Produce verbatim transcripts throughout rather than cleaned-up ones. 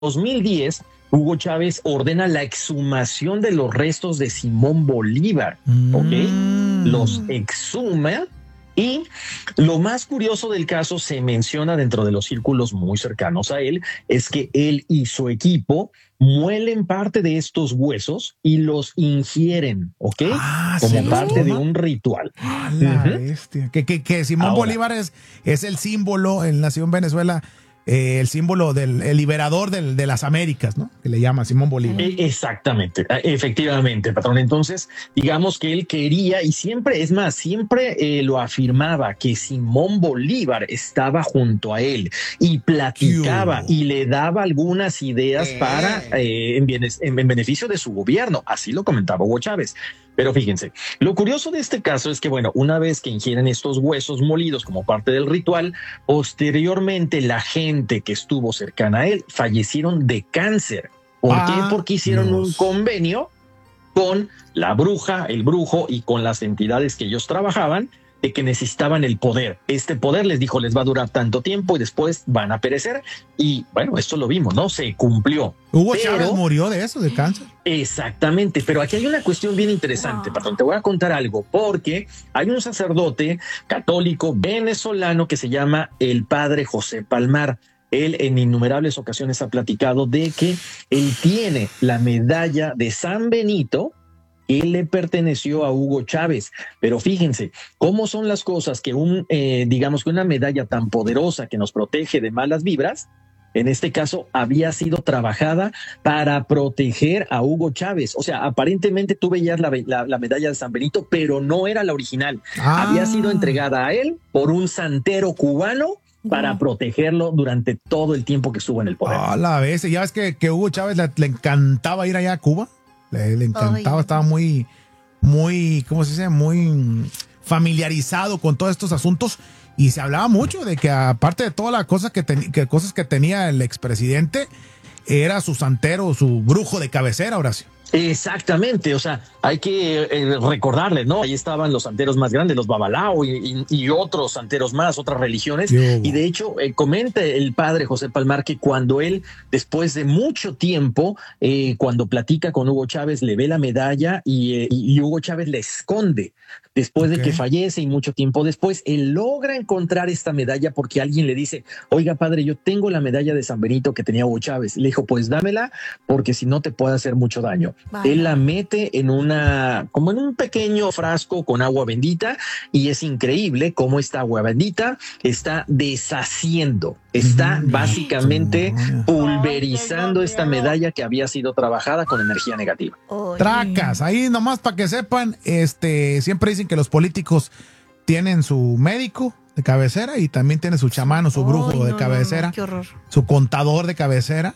dos mil diez, Hugo Chávez ordena la exhumación de los restos de Simón Bolívar, ¿ok? Mm. Los exhuma. Y lo más curioso del caso, se menciona dentro de los círculos muy cercanos a él, es que él y su equipo muelen parte de estos huesos y los ingieren, ¿ok? Ah, Como ¿sí? parte de un ritual. ¡A la Ujú. bestia! Que, que, que Simón Ahora. Bolívar es, es el símbolo, él nació en Venezuela, eh, el símbolo del el liberador del, de las Américas, ¿no? Que le llama Simón Bolívar. E- Exactamente, efectivamente, patrón. Entonces, digamos que él quería y siempre, es más, siempre eh, lo afirmaba que Simón Bolívar estaba junto a él y platicaba ¿Qué hubo? y le daba algunas ideas para eh, en, bienes- en en beneficio de su gobierno. Así lo comentaba Hugo Chávez. Pero fíjense, lo curioso de este caso es que, bueno, una vez que ingieren estos huesos molidos como parte del ritual, posteriormente la gente que estuvo cercana a él fallecieron de cáncer. ¿Por Ah, qué? Porque hicieron Dios. un convenio con la bruja, el brujo y con las entidades que ellos trabajaban de que necesitaban el poder. Este poder les dijo les va a durar tanto tiempo y después van a perecer. Y bueno, esto lo vimos, ¿no? Se cumplió. Hugo Pero- Chávez murió de eso, de cáncer. Exactamente, pero aquí hay una cuestión bien interesante, Wow. patrón. Te voy a contar algo, porque hay un sacerdote católico venezolano que se llama el padre José Palmar. Él en innumerables ocasiones ha platicado de que él tiene la medalla de San Benito que le perteneció a Hugo Chávez. Pero fíjense cómo son las cosas que un, eh, digamos que una medalla tan poderosa que nos protege de malas vibras, en este caso había sido trabajada para proteger a Hugo Chávez. O sea, aparentemente tú veías la, la, la medalla de San Benito, pero no era la original. Ah. Había sido entregada a él por un santero cubano para Wow. protegerlo durante todo el tiempo que estuvo en el poder. A la vez. Ya ves que, que Hugo Chávez le, le encantaba ir allá a Cuba. Le, le encantaba, Ay. estaba muy, muy, ¿cómo se dice? Muy familiarizado con todos estos asuntos. Y se hablaba mucho de que aparte de todas las cosas que, ten, que cosas que tenía el expresidente, era su santero, su brujo de cabecera, Horacio. Exactamente, o sea, hay que eh, recordarle, ¿no? Ahí estaban los santeros más grandes, los Babalao y, y, y otros santeros más, otras religiones. Yo. Y de hecho, eh, comenta el padre José Palmar que cuando él, después de mucho tiempo, eh, cuando platica con Hugo Chávez, le ve la medalla y, eh, y Hugo Chávez la esconde. Después Ok. de que fallece y mucho tiempo después, él logra encontrar esta medalla porque alguien le dice, oiga, padre, yo tengo la medalla de San Benito que tenía Hugo Chávez. Le dijo, pues dámela porque si no te puede hacer mucho daño. Vaya. Él la mete en una, como en un pequeño frasco con agua bendita y es increíble cómo esta agua bendita está deshaciendo, está Mm, básicamente no. pulverizando esta medalla que había sido trabajada con energía negativa. Oye. Tracas, ahí nomás para que sepan, este, siempre dicen que los políticos tienen su médico de cabecera y también tiene su chamán o su brujo Ay, no, de no, cabecera, no, qué horror. su contador de cabecera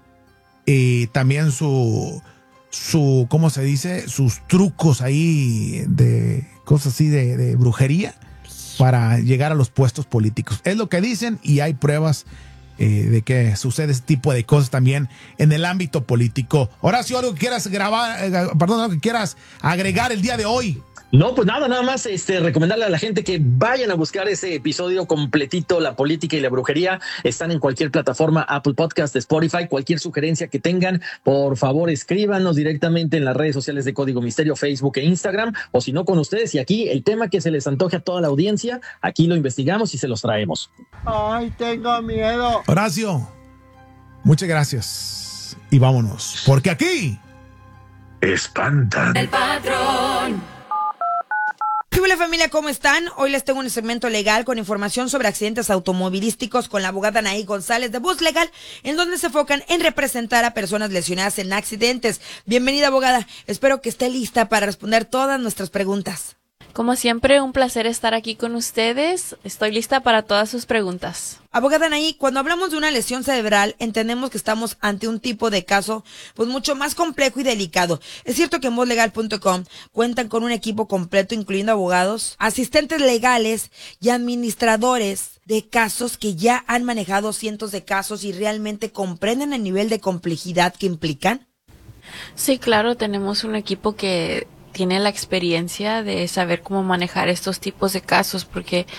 y también su, su, ¿cómo se dice? Sus trucos ahí de cosas así de, de brujería para llegar a los puestos políticos. Es lo que dicen y hay pruebas eh, de que sucede ese tipo de cosas también en el ámbito político. Horacio, algo que quieras grabar, eh, perdón, algo que quieras agregar el día de hoy. No, pues nada, nada más este, recomendarle a la gente que vayan a buscar ese episodio completito, la política y la brujería. Están en cualquier plataforma, Apple Podcast, Spotify, cualquier sugerencia que tengan, por favor escríbanos directamente en las redes sociales de Código Misterio, Facebook e Instagram, o si no con ustedes. Y aquí el tema que se les antoje a toda la audiencia, aquí lo investigamos y se los traemos. Ay, tengo miedo. Horacio, muchas gracias y vámonos, porque aquí Espantan. El patrón. Hola familia, ¿cómo están? Hoy les tengo un segmento legal con información sobre accidentes automovilísticos con la abogada Anaí González de Voz Legal, en donde se enfocan en representar a personas lesionadas en accidentes. Bienvenida, abogada. Espero que esté lista para responder todas nuestras preguntas. Como siempre, un placer estar aquí con ustedes. Estoy lista para todas sus preguntas. Abogada Anaí, cuando hablamos de una lesión cerebral, entendemos que estamos ante un tipo de caso pues mucho más complejo y delicado. Es cierto que en voz legal punto com cuentan con un equipo completo, incluyendo abogados, asistentes legales y administradores de casos que ya han manejado cientos de casos y realmente comprenden el nivel de complejidad que implican. Sí, claro, tenemos un equipo que tiene la experiencia de saber cómo manejar estos tipos de casos, porque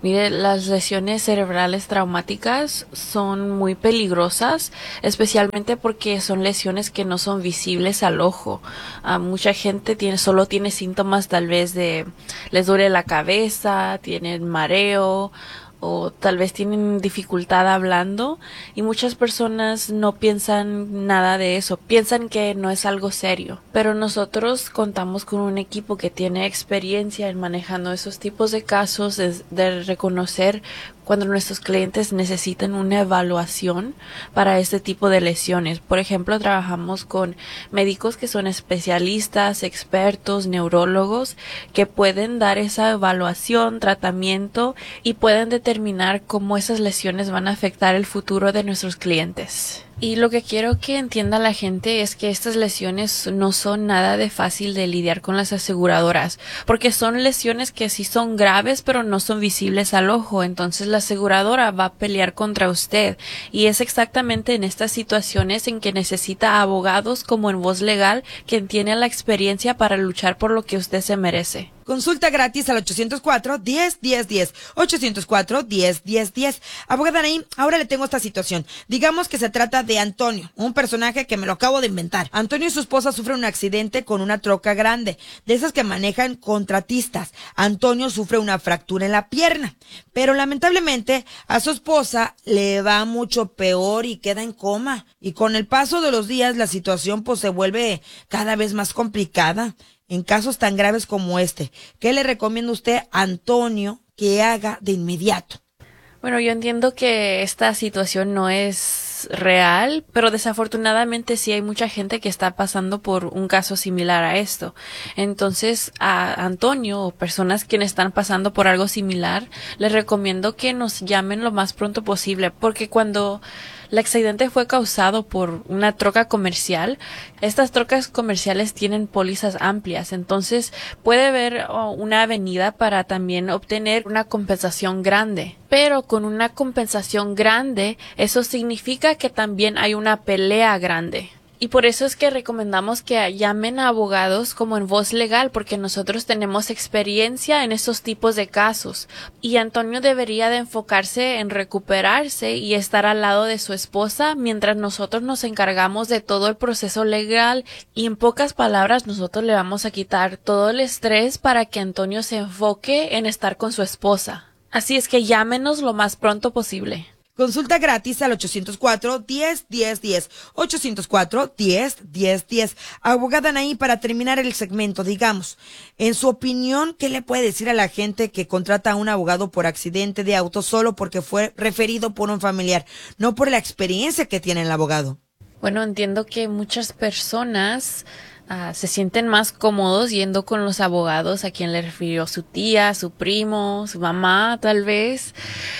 Mire, las lesiones cerebrales traumáticas son muy peligrosas, especialmente porque son lesiones que no son visibles al ojo. Uh, mucha gente tiene, solo tiene síntomas tal vez de, les duele la cabeza, tienen mareo, o tal vez tienen dificultad hablando, y muchas personas no piensan nada de eso, piensan que no es algo serio. Pero nosotros contamos con un equipo que tiene experiencia en manejando esos tipos de casos, de, de reconocer cuando nuestros clientes necesitan una evaluación para este tipo de lesiones. Por ejemplo, trabajamos con médicos que son especialistas, expertos, neurólogos, que pueden dar esa evaluación, tratamiento y pueden determinar cómo esas lesiones van a afectar el futuro de nuestros clientes. Y lo que quiero que entienda la gente es que estas lesiones no son nada de fácil de lidiar con las aseguradoras, porque son lesiones que sí son graves, pero no son visibles al ojo. Entonces la aseguradora va a pelear contra usted. Y es exactamente en estas situaciones en que necesita abogados como en Voz Legal, quien tiene la experiencia para luchar por lo que usted se merece. Consulta gratis al ochocientos cuatro, diez, diez, diez. ochocientos cuatro, diez, diez, diez. Abogada Anaí, ahora le tengo esta situación. Digamos que se trata de Antonio, un personaje que me lo acabo de inventar. Antonio y su esposa sufren un accidente con una troca grande, de esas que manejan contratistas. Antonio sufre una fractura en la pierna, pero lamentablemente a su esposa le va mucho peor y queda en coma. Y con el paso de los días la situación pues se vuelve cada vez más complicada. En casos tan graves como este, ¿qué le recomienda usted a Antonio que haga de inmediato? Bueno, yo entiendo que esta situación no es real, pero desafortunadamente sí hay mucha gente que está pasando por un caso similar a esto. Entonces, a Antonio o personas que están pasando por algo similar, les recomiendo que nos llamen lo más pronto posible, porque cuando el accidente fue causado por una troca comercial, estas trocas comerciales tienen pólizas amplias, entonces puede haber oh, una avenida para también obtener una compensación grande. Pero con una compensación grande, eso significa que también hay una pelea grande. Y por eso es que recomendamos que llamen a abogados como en Voz Legal, porque nosotros tenemos experiencia en estos tipos de casos. Y Antonio debería de enfocarse en recuperarse y estar al lado de su esposa mientras nosotros nos encargamos de todo el proceso legal. Y en pocas palabras, nosotros le vamos a quitar todo el estrés para que Antonio se enfoque en estar con su esposa. Así es que llámenos lo más pronto posible. Consulta gratis al ochocientos cuatro, diez, diez, diez. ochocientos cuatro, diez, diez, diez. Abogada Anaí, para terminar el segmento, digamos, en su opinión, ¿qué le puede decir a la gente que contrata a un abogado por accidente de auto solo porque fue referido por un familiar, no por la experiencia que tiene el abogado? Bueno, entiendo que muchas personas Uh, se sienten más cómodos yendo con los abogados a quien le refirió su tía, su primo, su mamá, tal vez.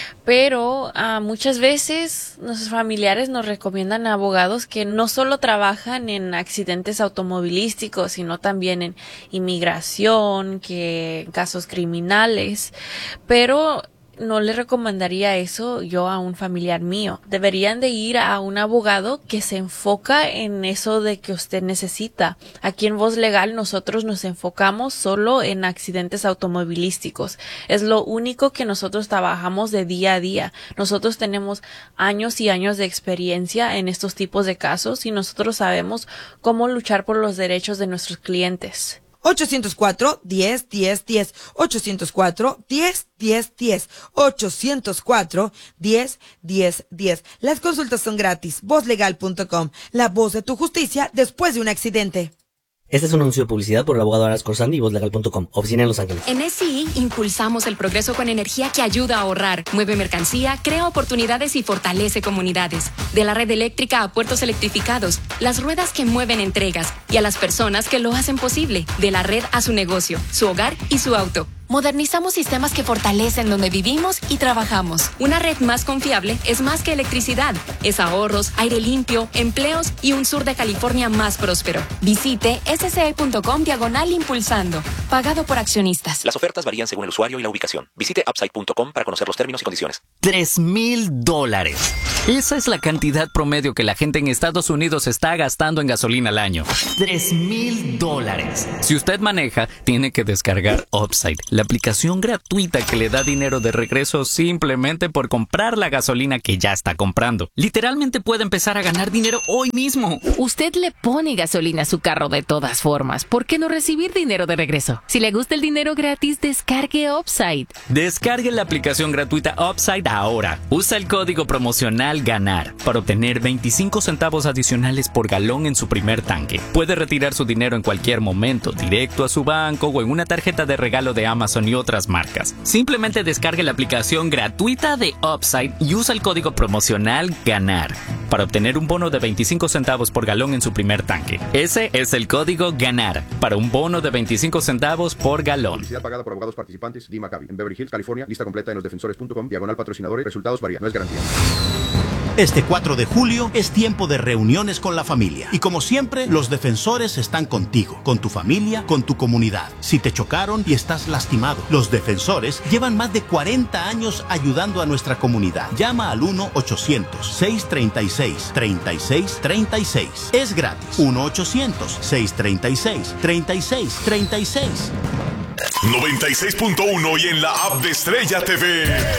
Pero uh, muchas veces nuestros familiares nos recomiendan a abogados que no solo trabajan en accidentes automovilísticos, sino también en inmigración, que en casos criminales. Pero no le recomendaría eso yo a un familiar mío. Deberían de ir a un abogado que se enfoca en eso de que usted necesita. Aquí en Voz Legal nosotros nos enfocamos solo en accidentes automovilísticos. Es lo único que nosotros trabajamos de día a día. Nosotros tenemos años y años de experiencia en estos tipos de casos y nosotros sabemos cómo luchar por los derechos de nuestros clientes. ochocientos cuatro, diez, diez, diez. ochocientos cuatro, diez, diez, diez. ochocientos cuatro, diez, diez, diez. Las consultas son gratis. voz legal punto com. La voz de tu justicia después de un accidente. Este es un anuncio de publicidad por el abogado Aras Corsandi y voz legal punto com. Oficina en Los Ángeles. En S I impulsamos el progreso con energía que ayuda a ahorrar, mueve mercancía, crea oportunidades y fortalece comunidades. De la red eléctrica a puertos electrificados, las ruedas que mueven entregas y a las personas que lo hacen posible. De la red a su negocio, su hogar y su auto. Modernizamos sistemas que fortalecen donde vivimos y trabajamos. Una red más confiable es más que electricidad. Es ahorros, aire limpio, empleos y un sur de California más próspero. Visite sce.com diagonal impulsando. Pagado por accionistas. Las ofertas varían según el usuario y la ubicación. Visite upside punto com para conocer los términos y condiciones. Tres mil dólares. Esa es la cantidad promedio que la gente en Estados Unidos está gastando en gasolina al año. Tres mil dólares. Si usted maneja, tiene que descargar Upside, la la aplicación gratuita que le da dinero de regreso simplemente por comprar la gasolina que ya está comprando. Literalmente puede empezar a ganar dinero hoy mismo. Usted le pone gasolina a su carro de todas formas. ¿Por qué no recibir dinero de regreso? Si le gusta el dinero gratis, descargue Upside. Descargue la aplicación gratuita Upside ahora. Usa el código promocional GANAR para obtener veinticinco centavos adicionales por galón en su primer tanque. Puede retirar su dinero en cualquier momento, directo a su banco o en una tarjeta de regalo de Amazon y otras marcas. Simplemente descargue la aplicación gratuita de Upside y usa el código promocional GANAR para obtener un bono de veinticinco centavos por galón en su primer tanque. Ese es el código GANAR para un bono de veinticinco centavos por galón. Publicidad pagada por abogados participantes. D. Maccabi. En Beverly Hills, California. Lista completa en los defensores punto com. Diagonal patrocinadores. Resultados varían. No es garantía. Este cuatro de julio es tiempo de reuniones con la familia. Y como siempre, los defensores están contigo, con tu familia, con tu comunidad. Si te chocaron y estás lastimado, los defensores llevan más de cuarenta años ayudando a nuestra comunidad. Llama al uno ochocientos, seiscientos treinta y seis, treinta y seis treinta y seis. Es gratis. uno ochocientos, seiscientos treinta y seis, treinta y seis treinta y seis. noventa y seis punto uno y en la app de Estrella T V.